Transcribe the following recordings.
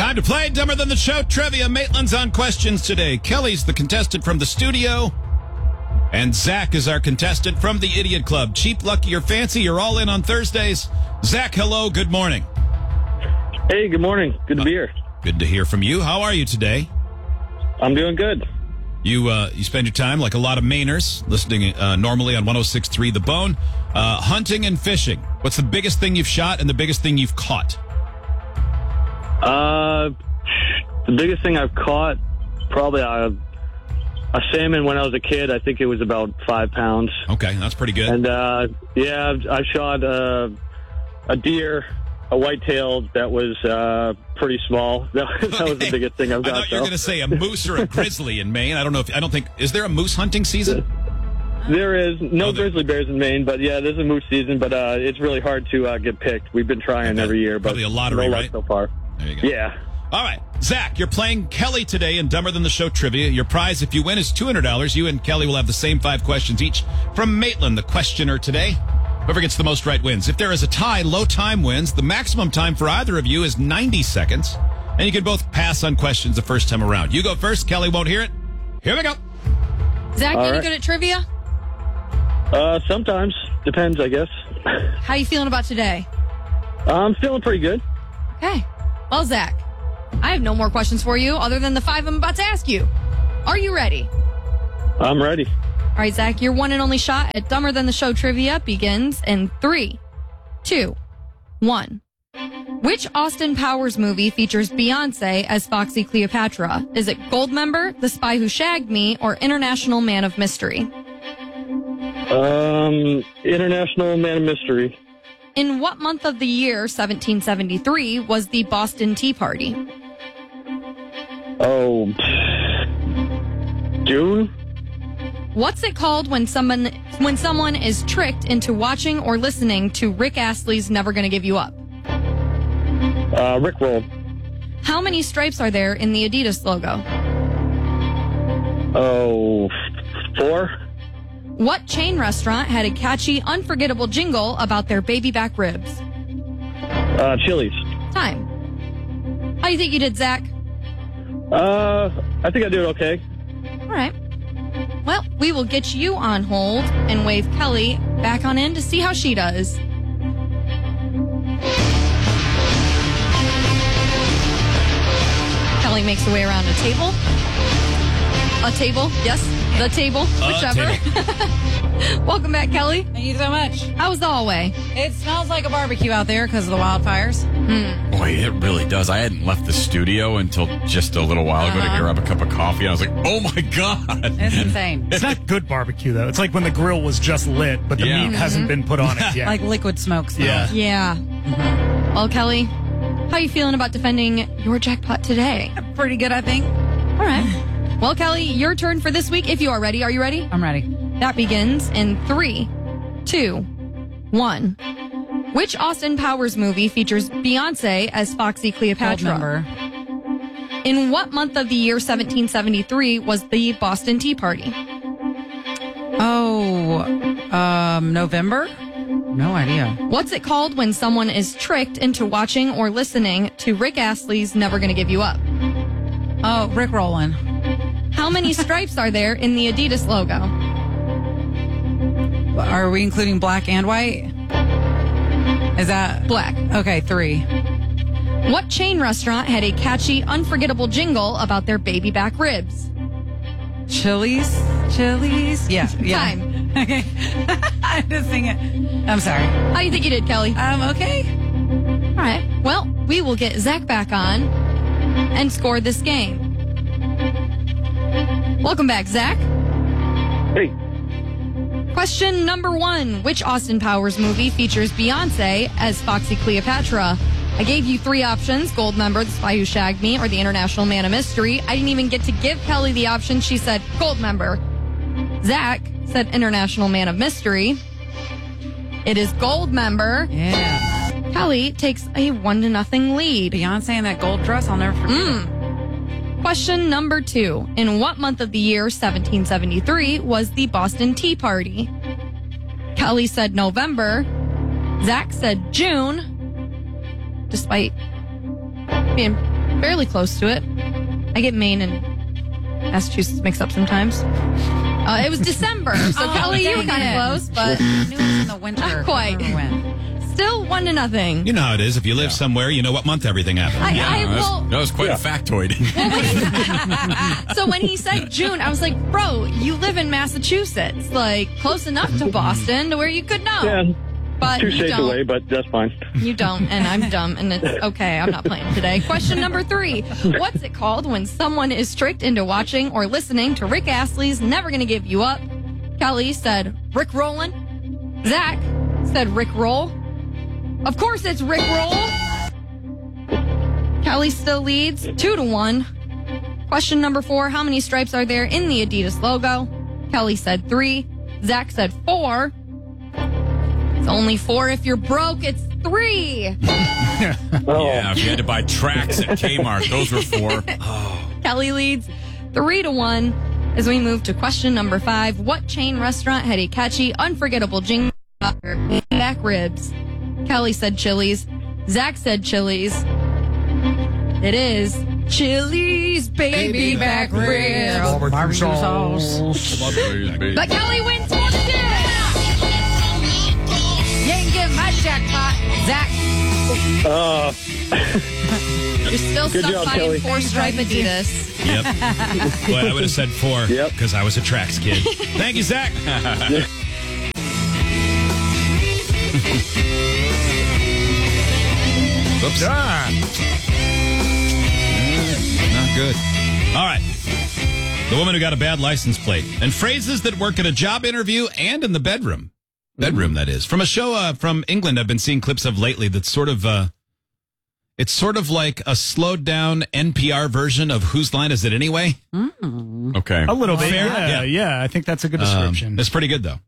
Time to play Dumber Than the Show trivia. Maitland's on questions today. Kelly's the contestant from the studio. And Zach is our contestant from the Idiot Club. Cheap, lucky, or fancy, you're all in on Thursdays. Zach, hello, good morning. Hey, good morning. Good to be here. Good to hear from you. How are you today? I'm doing good. You spend your time, like a lot of Mainers, listening normally on 106.3 The Bone, hunting and fishing. What's the biggest thing you've shot and the biggest thing you've caught? The biggest thing I've caught, probably a salmon when I was a kid. I think it was about 5 pounds. Okay, that's pretty good. And, I shot a deer, a whitetail that was pretty small. That was the biggest thing I've got. I thought you were going to say a moose or a grizzly in Maine. Is there a moose hunting season? There is no grizzly bears in Maine, but yeah, there's a moose season, but it's really hard to get picked. We've been trying every year, but probably a lottery, no luck right? so far. There you go. Yeah. All right, Zach, you're playing Kelly today in Dumber Than the Show trivia. Your prize, if you win, is $200. You and Kelly will have the same 5 questions each from Maitland, the questioner today. Whoever gets the most right wins. If there is a tie, low time wins. The maximum time for either of you is 90 seconds. And you can both pass on questions the first time around. You go first. Kelly won't hear it. Here we go. Zach, All you right. good at trivia? Sometimes. Depends, I guess. How you feeling about today? I'm feeling pretty good. Okay. Well, Zach, I have no more questions for you other than the 5 I'm about to ask you. Are you ready? I'm ready. All right, Zach, your one and only shot at Dumber Than the Show trivia begins in 3, 2, 1. Which Austin Powers movie features Beyonce as Foxy Cleopatra? Is it Goldmember, The Spy Who Shagged Me, or International Man of Mystery? International Man of Mystery. In what month of the year 1773 was the Boston Tea Party? Oh, June? What's it called when someone is tricked into watching or listening to Rick Astley's Never Gonna Give You Up? Rickroll. How many stripes are there in the Adidas logo? Oh, 4? What chain restaurant had a catchy, unforgettable jingle about their baby back ribs? Chili's. Time. How do you think you did, Zach? I think I did okay. All right. Well, we will get you on hold and wave Kelly back on in to see how she does. Kelly makes her way around a table. A table, yes, the table, whichever. Welcome back, Kelly. Thank you so much. How was the hallway? It smells like a barbecue out there because of the wildfires. Boy, it really does. I hadn't left the studio until just a little while ago to grab a cup of coffee. And I was like, oh my God. It's insane. It's not good barbecue, though. It's like when the grill was just lit, but the meat hasn't been put on it yet. Like liquid smoke smell. Yeah. Well, Kelly, how you feeling about defending your jackpot today? Pretty good, I think. All right. Well, Kelly, your turn for this week if you are ready. Are you ready? I'm ready. That begins in 3, 2, 1. Which Austin Powers movie features Beyonce as Foxy Cleopatra? Goldmember. In what month of the year 1773 was the Boston Tea Party? November? No idea. What's it called when someone is tricked into watching or listening to Rick Astley's Never Gonna Give You Up? Oh, Rick Rollin. How many stripes are there in the Adidas logo? Are we including black and white? Is that Black. Okay, 3. What chain restaurant had a catchy, unforgettable jingle about their baby back ribs? Chili's? Yeah. Time. Okay. I'm just singing. I'm sorry. How do you think you did, Kelly? Okay. All right. Well, we will get Zach back on and score this game. Welcome back, Zach. Hey. Question number 1. Which Austin Powers movie features Beyonce as Foxy Cleopatra? I gave you 3 options: Goldmember, The Spy Who Shagged Me, or The International Man of Mystery. I didn't even get to give Kelly the option. She said Goldmember. Zach said International Man of Mystery. It is Goldmember. Yeah. Kelly takes a 1-0 lead. Beyonce in that gold dress, I'll never forget it. Question number 2. In what month of the year 1773 was the Boston Tea Party? Kelly said November. Zach said June. Despite being Fairly close to it. I get Maine and Massachusetts mixed up sometimes. It was December, so Kelly, you were kind of close, but I knew it was in the winter. not quite. Still 1-0. You know how it is. If you live somewhere, you know what month everything happened. That was quite a factoid. So when he said June, I was like, bro, you live in Massachusetts. Like, close enough to Boston to where you could know. Yeah, But 2 you states don't. away, but that's fine. You don't, and I'm dumb, and it's okay. I'm not playing today. Question number 3. What's it called when someone is tricked into watching or listening to Rick Astley's Never Gonna Give You Up? Kelly said Rick Rollin'. Zach said Rick Roll. Of course it's Rick Roll. Kelly still leads 2-1. Question number 4. How many stripes are there in the Adidas logo? Kelly said 3. Zach said 4. It's only 4 if you're broke. It's 3. Yeah, if you had to buy tracks at Kmart, those were 4. Kelly leads 3-1 as we move to question number 5. What chain restaurant had a catchy, unforgettable jingle about their back ribs? Kelly said Chili's. Zach said Chili's. It is Chili's baby back ribs. Barbecue sauce. But Kelly wins 4-2. You ain't getting my jackpot, Zach. You're still Good stuck job, buying Kelly. 4-stripe Adidas. Yep. Boy, I would have said 4 because I was a tracks kid. Thank you, Zach. Oops. Not good. All right. The woman who got a bad license plate and phrases that work at a job interview and in the bedroom. Bedroom, that is. From a show from England I've been seeing clips of lately that's sort of, it's sort of like a slowed down NPR version of Whose Line Is It Anyway? Okay. A little bit. Fair? Yeah. I think that's a good description. It's pretty good, though.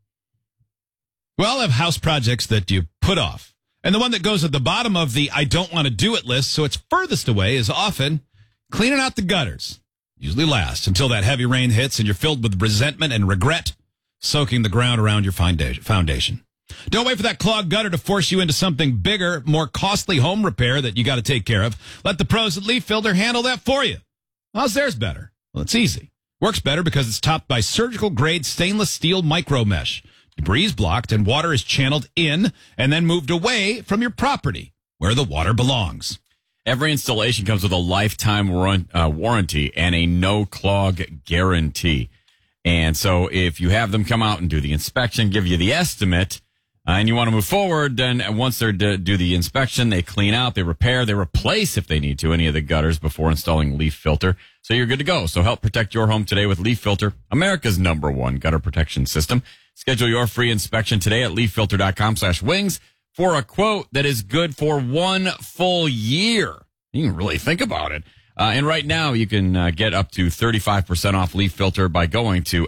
We all have house projects that you put off. And the one that goes at the bottom of the I don't want to do it list, so it's furthest away, is often cleaning out the gutters. Usually last until that heavy rain hits and you're filled with resentment and regret, soaking the ground around your foundation. Don't wait for that clogged gutter to force you into something bigger, more costly home repair that you got to take care of. Let the pros at Leaf Filter handle that for you. How's theirs better? Well, it's easy. Works better because it's topped by surgical grade stainless steel micro mesh. Debris is blocked and water is channeled in and then moved away from your property where the water belongs. Every installation comes with a lifetime warranty and a no clog guarantee. And so if you have them come out and do the inspection, give you the estimate, and you want to move forward, then once they do the inspection, they clean out, they repair, they replace, if they need to, any of the gutters before installing Leaf Filter. So you're good to go. So help protect your home today with Leaf Filter, America's #1 gutter protection system. Schedule your free inspection today at leaffilter.com/wings for a quote that is good for 1 full year. You can really think about it. And right now, you can get up to 35% off Leaf Filter by going to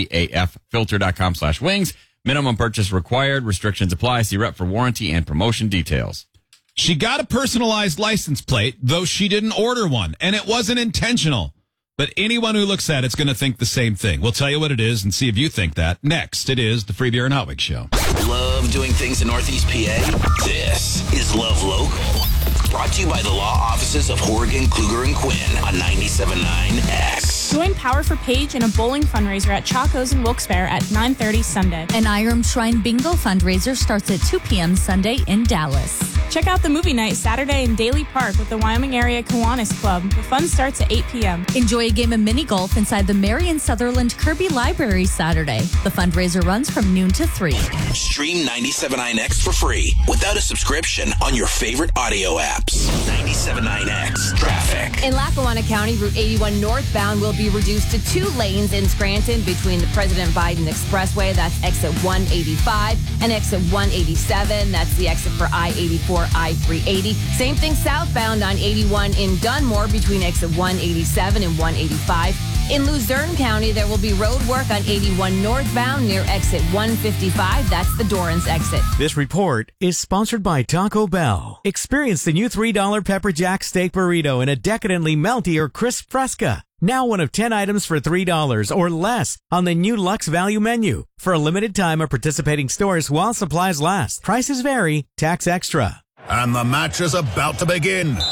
leaffilter.com/wings. Minimum purchase required. Restrictions apply. See rep for warranty and promotion details. She got a personalized license plate, though she didn't order one, and it wasn't intentional. But anyone who looks at it's going to think the same thing. We'll tell you what it is and see if you think that. Next, it is the Free Beer and Hot Wings Show. Love doing things in Northeast PA? This is Love Local. Brought to you by the law offices of Horgan, Kluger, and Quinn on 97.9 X. Join Power for Paige in a bowling fundraiser at Chaco's and Wilkes-Barre at 9:30 Sunday. An Iron Shrine Bingo fundraiser starts at 2 p.m. Sunday in Dallas. Check out the movie night Saturday in Daly Park with the Wyoming Area Kiwanis Club. The fun starts at 8 p.m. Enjoy a game of mini golf inside the Marion Sutherland Kirby Library Saturday. The fundraiser runs from noon to 3. Stream 97.9 X for free without a subscription on your favorite audio apps. 97.9 X traffic. In Lackawanna County, Route 81 northbound will be reduced to 2 lanes in Scranton between the President Biden Expressway, that's exit 185, and exit 187, that's the exit for I-84, I-380. Same thing southbound on 81 in Dunmore between exit 187 and 185. In Luzerne County, there will be road work on 81 northbound near exit 155. That's the Dorrance exit. This report is sponsored by Taco Bell. Experience the new $3 Pepper Jack Steak Burrito in a decadently melty or crisp Fresca. Now one of 10 items for $3 or less on the new Lux Value Menu. For a limited time at participating stores while supplies last. Prices vary. Tax extra. And the match is about to begin.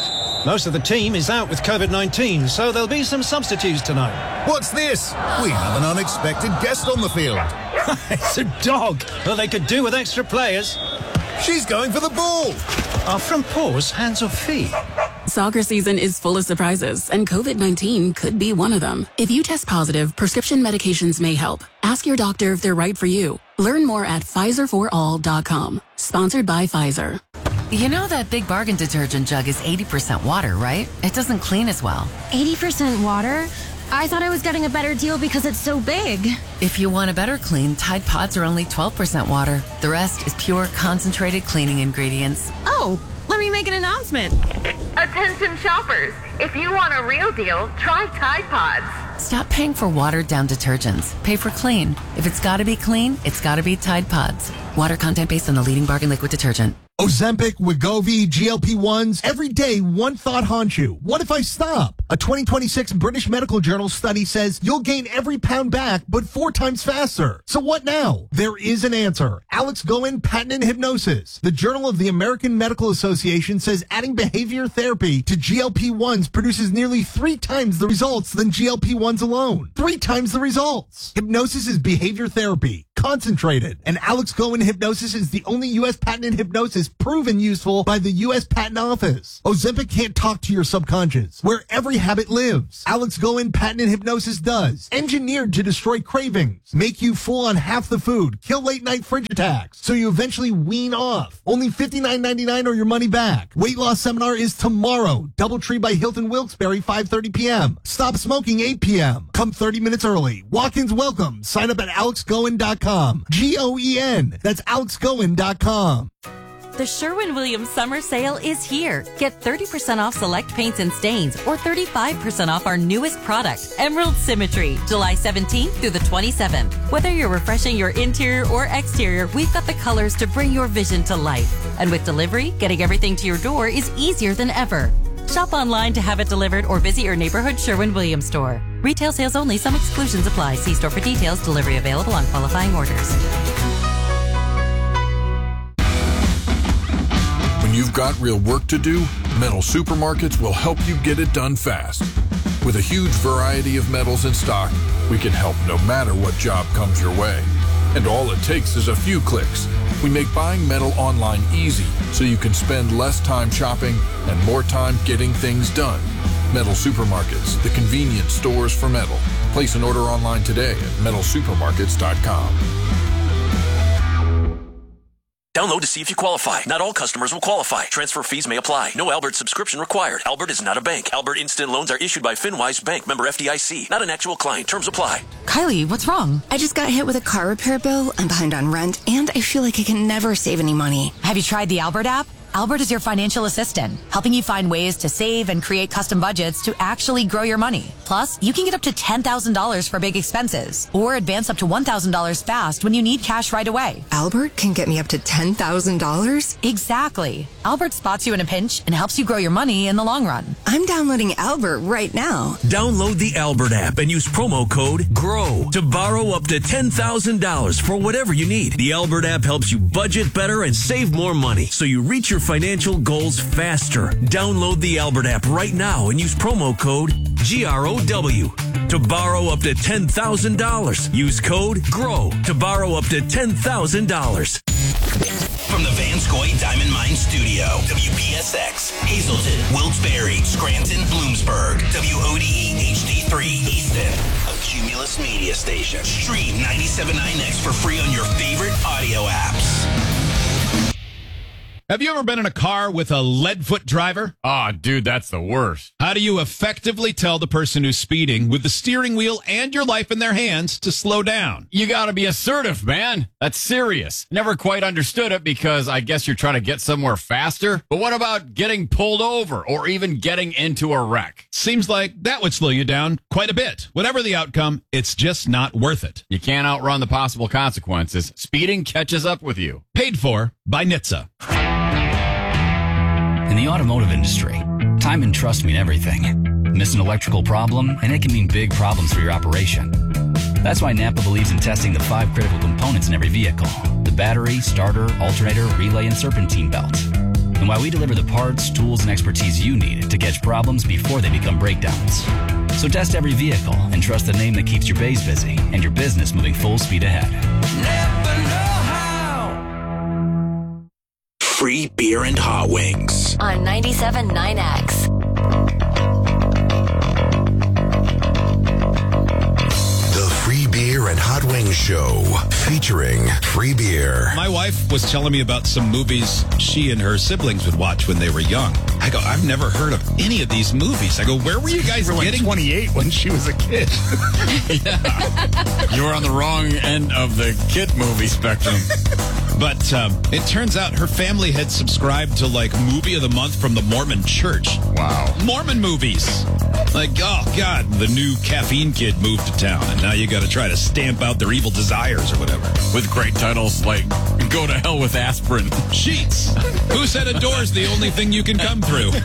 Most of the team is out with COVID-19, so there'll be some substitutes tonight. What's this? We have an unexpected guest on the field. It's a dog. Well, they could do with extra players. She's going for the ball. Are front paws hands or feet? Soccer season is full of surprises, and COVID-19 could be one of them. If you test positive, prescription medications may help. Ask your doctor if they're right for you. Learn more at PfizerForAll.com. Sponsored by Pfizer. You know that Big Bargain detergent jug is 80% water, right? It doesn't clean as well. 80% water? I thought I was getting a better deal because it's so big. If you want a better clean, Tide Pods are only 12% water. The rest is pure, concentrated cleaning ingredients. Oh, let me make an announcement. Attention shoppers, if you want a real deal, try Tide Pods. Stop paying for watered-down detergents. Pay for clean. If it's gotta be clean, it's gotta be Tide Pods. Water content based on the leading bargain liquid detergent. Ozempic, Wegovy, GLP-1s. Every day, one thought haunts you. What if I stop? A 2026 British Medical Journal study says you'll gain every pound back, but 4 times faster. So what now? There is an answer. Alex Goen, patented hypnosis. The Journal of the American Medical Association says adding behavior therapy to GLP-1s produces nearly 3 times the results than GLP-1s alone. 3 times the results. Hypnosis is behavior therapy, concentrated. And Alex Goen hypnosis is the only U.S. patented hypnosis proven useful by the U.S. Patent Office. Ozempic can't talk to your subconscious, where every habit lives. Alex Goen patented hypnosis does. Engineered to destroy cravings, make you full on half the food, kill late night fridge attacks, so you eventually wean off. Only $59.99 or your money back. Weight loss seminar is tomorrow. Doubletree by Hilton Wilkes-Barre, 5:30 p.m. Stop smoking, 8 p.m. Come 30 minutes early. Walk-ins welcome. Sign up at alexgoen.com. Goen. That's alexgoen.com. The Sherwin-Williams Summer Sale is here. Get 30% off select paints and stains or 35% off our newest product, Emerald Symmetry, July 17th through the 27th. Whether you're refreshing your interior or exterior, we've got the colors to bring your vision to life. And with delivery, getting everything to your door is easier than ever. Shop online to have it delivered or visit your neighborhood Sherwin-Williams store. Retail sales only. Some exclusions apply. See store for details. Delivery available on qualifying orders. When you've got real work to do, Metal Supermarkets will help you get it done fast. With a huge variety of metals in stock, we can help no matter what job comes your way. And all it takes is a few clicks. We make buying metal online easy so you can spend less time shopping and more time getting things done. Metal Supermarkets, the convenient stores for metal. Place an order online today at metalsupermarkets.com. Download to see if you qualify. Not all customers will qualify. Transfer fees may apply. No Albert subscription required. Albert is not a bank. Albert Instant Loans are issued by FinWise Bank, member FDIC. Not an actual client. Terms apply. Kylie, what's wrong? I just got hit with a car repair bill. I'm behind on rent, and I feel like I can never save any money. Have you tried the Albert app? Albert is your financial assistant, helping you find ways to save and create custom budgets to actually grow your money. Plus, you can get up to $10,000 for big expenses or advance up to $1,000 fast when you need cash right away. Albert can get me up to $10,000? Exactly. Albert spots you in a pinch and helps you grow your money in the long run. I'm downloading Albert right now. Download the Albert app and use promo code GROW to borrow up to $10,000 for whatever you need. The Albert app helps you budget better and save more money so you reach your financial goals faster. Download the Albert app right now and use promo code GROW to borrow up to $10,000. Use code GROW to borrow up to $10,000. From the Vanscoy Diamond Mine Studio, WPSX, Hazleton, Wilkes-Barre, Scranton, Bloomsburg, WODE HD3 Easton, a Cumulus media station. Stream 97.9X for free on your favorite audio apps. Have you ever been in a car with a lead-foot driver? Oh, dude, that's the worst. How do you effectively tell the person who's speeding with the steering wheel and your life in their hands to slow down? You got to be assertive, man. That's serious. Never quite understood it because I guess you're trying to get somewhere faster. But what about getting pulled over or even getting into a wreck? Seems like that would slow you down quite a bit. Whatever the outcome, it's just not worth it. You can't outrun the possible consequences. Speeding catches up with you. Paid for by NHTSA. In the automotive industry, time and trust mean everything. Miss an electrical problem, and it can mean big problems for your operation. That's why Napa believes in testing the 5 critical components in every vehicle: the battery, starter, alternator, relay, and serpentine belt. and why we deliver the parts, tools, and expertise you need to catch problems before they become breakdowns. So test every vehicle and trust the name that keeps your bays busy and your business moving full speed ahead. Never know how. Free beer and hot wings. On 97.9X. The Free Beer and Hot Wings Show, featuring free beer. My wife was telling me about some movies she and her siblings would watch when they were young. I go, I've never heard of any of these movies. I go, where were you guys getting? 28 when she was a kid. You were on the wrong end of the kid movie spectrum. But it turns out her family had subscribed to like Movie of the Month from the Mormon Church. Wow. Mormon movies. Like, oh, God, the new Caffeine Kid moved to town, and now you got to try to stamp out their evil desires or whatever. With great titles like Go to Hell with Aspirin. Sheets. Who said a door's the only thing you can come through?